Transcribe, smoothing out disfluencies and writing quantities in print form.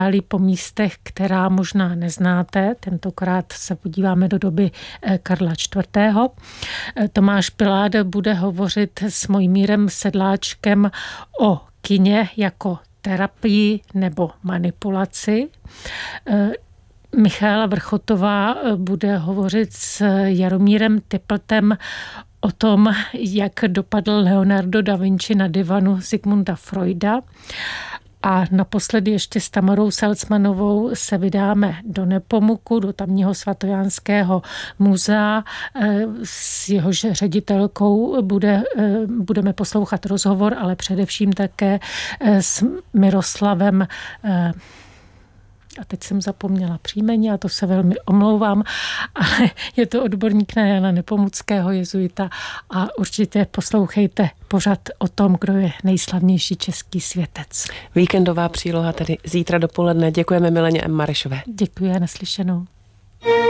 po místech, která možná neznáte. Tentokrát se podíváme do doby Karla IV. Tomáš Pilát bude hovořit s Mojmírem Sedláčkem o kině jako terapii nebo manipulaci. Michaela Vrchotová bude hovořit s Jaromírem Typltem o tom, jak dopadl Leonardo da Vinci na divanu Sigmunda Freuda. A naposledy ještě s Tamarou Salcmanovou se vydáme do Nepomuku, do tamního Svatojánského muzea. S jehož ředitelkou budeme poslouchat rozhovor, ale především také s Miroslavem, a teď jsem zapomněla příjmení a to se velmi omlouvám, ale je to odborník na Jana Nepomuckého, jezuita, a určitě poslouchejte pořad o tom, kdo je nejslavnější český světec. Víkendová příloha tedy zítra dopoledne. Děkujeme Mileně M. Marešové. Děkuji a naslyšenou.